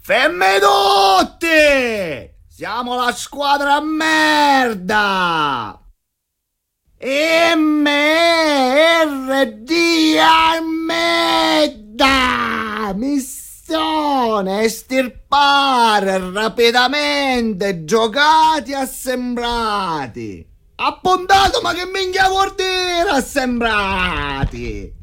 Femme tutti! Siamo la squadra a merda! MRD merda! Missione estirpare rapidamente giocati assembrati! Appuntato, ma che minchia vuol dire assembrati?